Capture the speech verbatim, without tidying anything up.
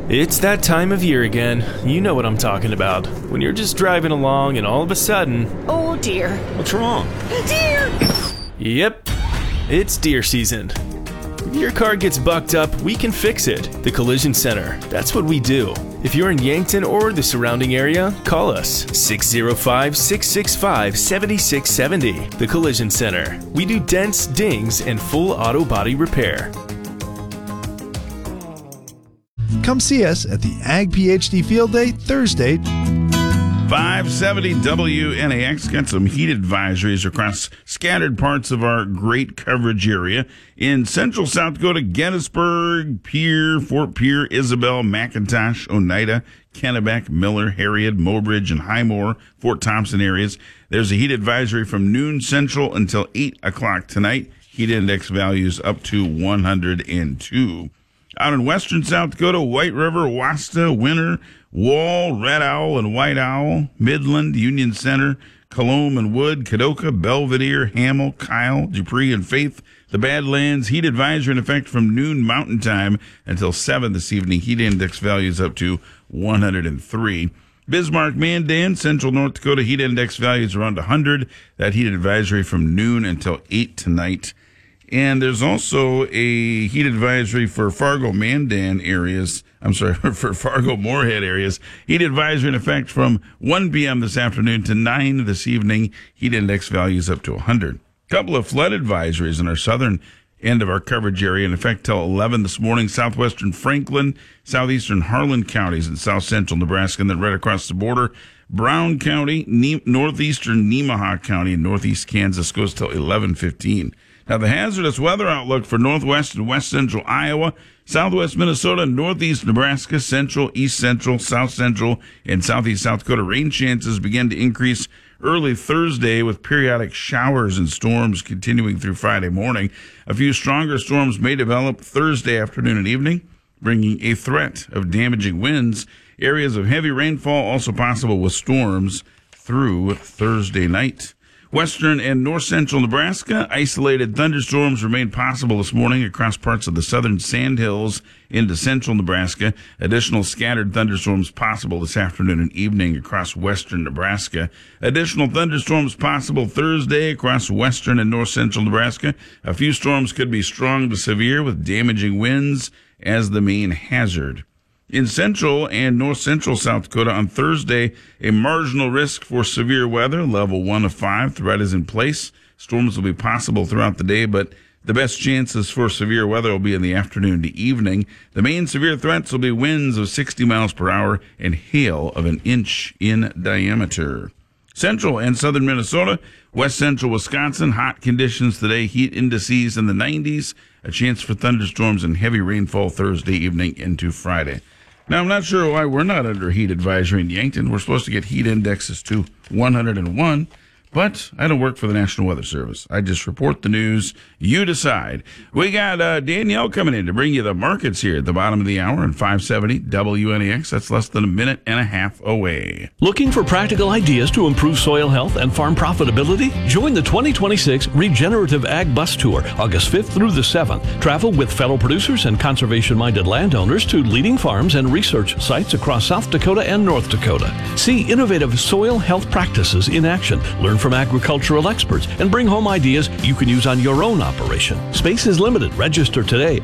It's that time of year again. You know what I'm talking about. When you're just driving along and all of a sudden... Oh dear. What's wrong? Deer! Yep, it's deer season. If your car gets bucked up, we can fix it. The Collision Center. That's what we do. If you're in Yankton or the surrounding area, call us six oh five, six six five, seven six seven oh. The Collision Center. We do dents, dings, and full auto body repair. Come see us at the Ag PhD Field Day Thursday. five seventy W N A X got some heat advisories across scattered parts of our great coverage area. In central South Dakota, Gettysburg, Pierre, Fort Pierre, Isabel, McIntosh, Oneida, Kennebec, Miller, Harriet, Mobridge, and Highmore, Fort Thompson areas. There's a heat advisory from noon central until eight o'clock tonight. Heat index values up to one hundred two. Out in western South Dakota, White River, Wasta, Winter, Wall, Red Owl, and White Owl, Midland, Union Center, Colomb and Wood, Kadoka, Belvedere, Hamel, Kyle, Dupree, and Faith. The Badlands, heat advisory in effect from noon Mountain Time until seven this evening. Heat index values up to one hundred three. Bismarck, Mandan, Central North Dakota, heat index values around one hundred. That heat advisory from noon until eight tonight. And there's also a heat advisory for Fargo-Mandan areas. I'm sorry, for Fargo-Moorhead areas. Heat advisory in effect from one p.m. this afternoon to nine this evening. Heat index values up to one hundred. Couple of flood advisories in our southern end of our coverage area in effect till eleven this morning. Southwestern Franklin, southeastern Harlan counties, and south central Nebraska, and then right across the border, Brown County, ne- northeastern Nemaha County, and northeast Kansas goes till eleven fifteen. Now, the hazardous weather outlook for northwest and west central Iowa, southwest Minnesota, northeast Nebraska, central, east central, south central, and southeast South Dakota. Rain chances begin to increase early Thursday with periodic showers and storms continuing through Friday morning. A few stronger storms may develop Thursday afternoon and evening, bringing a threat of damaging winds. Areas of heavy rainfall also possible with storms through Thursday night. Western and north-central Nebraska, isolated thunderstorms remain possible this morning across parts of the southern Sandhills into central Nebraska. Additional scattered thunderstorms possible this afternoon and evening across western Nebraska. Additional thunderstorms possible Thursday across western and north-central Nebraska. A few storms could be strong to severe with damaging winds as the main hazard. In central and north-central South Dakota on Thursday, a marginal risk for severe weather, level one of five. Threat is in place. Storms will be possible throughout the day, but the best chances for severe weather will be in the afternoon to evening. The main severe threats will be winds of sixty miles per hour and hail of an inch in diameter. Central and southern Minnesota, west central Wisconsin, hot conditions today, heat indices in the nineties, a chance for thunderstorms and heavy rainfall Thursday evening into Friday. Now, I'm not sure why we're not under heat advisory in Yankton. We're supposed to get heat indexes to one hundred one, but I don't work for the National Weather Service. I just report the news. You decide. We got uh, Danielle coming in to bring you the markets here at the bottom of the hour on five seventy W N A X. That's less than a minute and a half away. Looking for practical ideas to improve soil health and farm profitability? Join the twenty twenty-six Regenerative Ag Bus Tour, August fifth through the seventh. Travel with fellow producers and conservation-minded landowners to leading farms and research sites across South Dakota and North Dakota. See innovative soil health practices in action. Learn from agricultural experts and bring home ideas you can use on your own operation. Space is limited. Register today